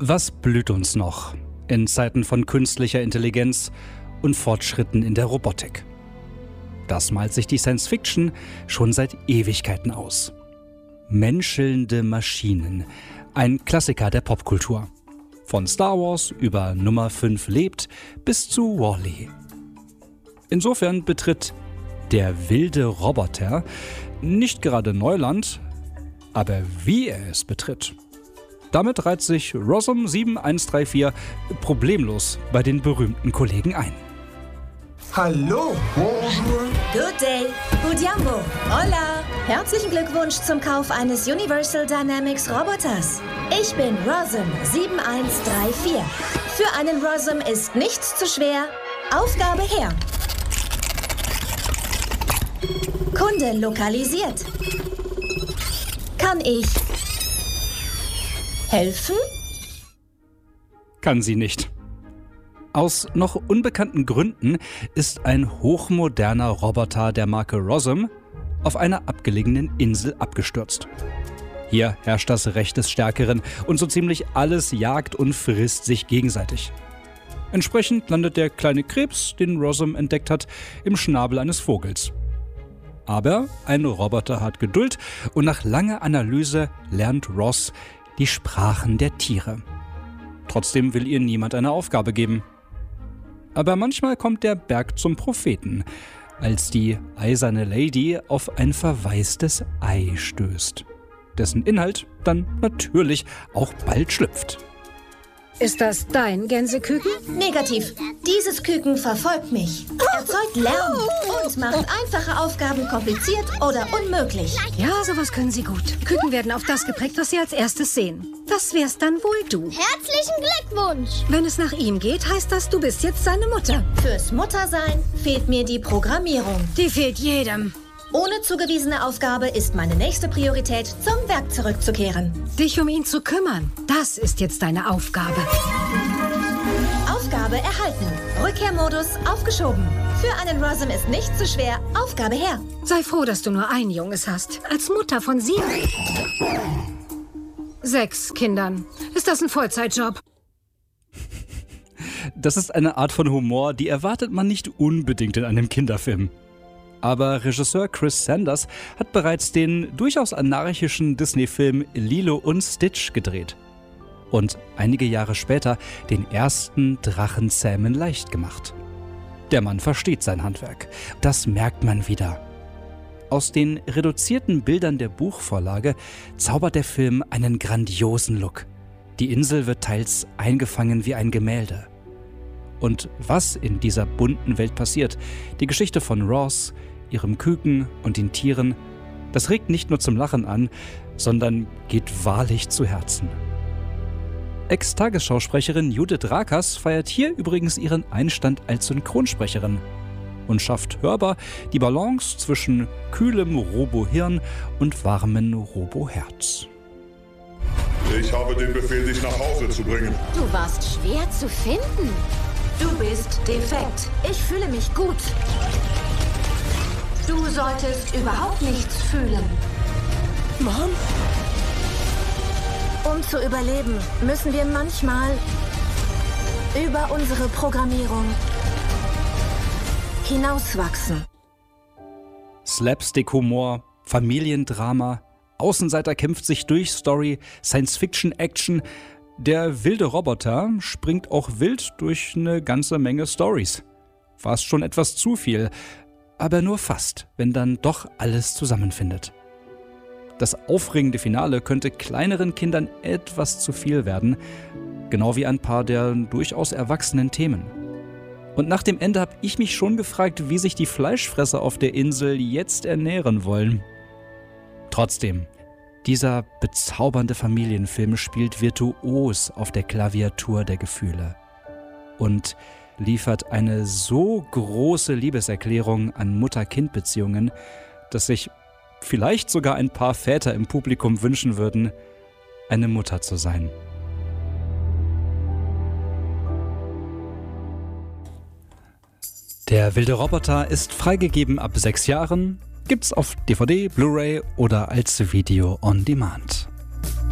Was blüht uns noch in Zeiten von künstlicher Intelligenz und Fortschritten in der Robotik? Das malt sich die Science Fiction schon seit Ewigkeiten aus. Menschelnde Maschinen, ein Klassiker der Popkultur. Von Star Wars über Nummer 5 lebt bis zu Wall-E. Insofern betritt der wilde Roboter nicht gerade Neuland, aber wie er es betritt. Damit reiht sich Rosum 7134 problemlos bei den berühmten Kollegen ein. Hallo! Bonjour! Good day! Budiambo! Hola! Herzlichen Glückwunsch zum Kauf eines Universal Dynamics Roboters. Ich bin Rosum 7134. Für einen Rosum ist nichts zu schwer. Aufgabe her. Kunde lokalisiert. Kann ich helfen? Kann sie nicht. Aus noch unbekannten Gründen ist ein hochmoderner Roboter der Marke Rosum auf einer abgelegenen Insel abgestürzt. Hier herrscht das Recht des Stärkeren und so ziemlich alles jagt und frisst sich gegenseitig. Entsprechend landet der kleine Krebs, den Rosum entdeckt hat, im Schnabel eines Vogels. Aber ein Roboter hat Geduld und nach langer Analyse lernt Ross die Sprachen der Tiere. Trotzdem will ihr niemand eine Aufgabe geben. Aber manchmal kommt der Berg zum Propheten, als die eiserne Lady auf ein verwaistes Ei stößt, dessen Inhalt dann natürlich auch bald schlüpft. Ist das dein Gänseküken? Negativ. Dieses Küken verfolgt mich, erzeugt Lärm und macht einfache Aufgaben kompliziert oder unmöglich. Ja, sowas können sie gut. Küken werden auf das geprägt, was sie als erstes sehen. Das wär's dann wohl du. Herzlichen Glückwunsch! Wenn es nach ihm geht, heißt das, du bist jetzt seine Mutter. Fürs Muttersein fehlt mir die Programmierung. Die fehlt jedem. Ohne zugewiesene Aufgabe ist meine nächste Priorität, zum Werk zurückzukehren. Dich um ihn zu kümmern, das ist jetzt deine Aufgabe. Aufgabe erhalten. Rückkehrmodus aufgeschoben. Für einen Rosum ist nicht zu schwer. Aufgabe her. Sei froh, dass du nur ein Junges hast. Als Mutter von 7. 6 Kindern. Ist das ein Vollzeitjob? Das ist eine Art von Humor, die erwartet man nicht unbedingt in einem Kinderfilm. Aber Regisseur Chris Sanders hat bereits den durchaus anarchischen Disney-Film Lilo und Stitch gedreht. Und einige Jahre später den ersten Drachenzähmen leicht gemacht. Der Mann versteht sein Handwerk. Das merkt man wieder. Aus den reduzierten Bildern der Buchvorlage zaubert der Film einen grandiosen Look. Die Insel wird teils eingefangen wie ein Gemälde. Und was in dieser bunten Welt passiert, die Geschichte von Ross, ihrem Küken und den Tieren, das regt nicht nur zum Lachen an, sondern geht wahrlich zu Herzen. Ex-Tagesschausprecherin Judith Rakers feiert hier übrigens ihren Einstand als Synchronsprecherin und schafft hörbar die Balance zwischen kühlem Robohirn und warmem Roboherz. Ich habe den Befehl, dich nach Hause zu bringen. Du warst schwer zu finden. Du bist defekt. Ich fühle mich gut. Du solltest überhaupt nichts fühlen. Mom? Um zu überleben, müssen wir manchmal über unsere Programmierung hinauswachsen. Slapstick-Humor, Familiendrama, Außenseiter kämpft sich durch Story, Science-Fiction-Action. Der wilde Roboter springt auch wild durch eine ganze Menge Stories. Fast schon etwas zu viel, aber nur fast, wenn dann doch alles zusammenfindet. Das aufregende Finale könnte kleineren Kindern etwas zu viel werden, genau wie ein paar der durchaus erwachsenen Themen. Und nach dem Ende habe ich mich schon gefragt, wie sich die Fleischfresser auf der Insel jetzt ernähren wollen. Trotzdem, dieser bezaubernde Familienfilm spielt virtuos auf der Klaviatur der Gefühle und liefert eine so große Liebeserklärung an Mutter-Kind-Beziehungen, dass sich vielleicht sogar ein paar Väter im Publikum wünschen würden, eine Mutter zu sein. Der wilde Roboter ist freigegeben ab 6 Jahren, gibt's auf DVD, Blu-ray oder als Video on Demand.